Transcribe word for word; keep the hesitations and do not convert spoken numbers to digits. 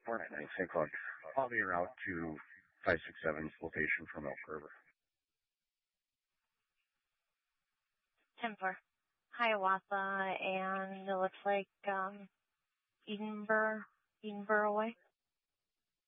four nine nine Saint Cloud. Follow me around to five six seven's location from Elk River. ten four. Hiawatha, and it looks like um, Edinburgh, Edinburgh way.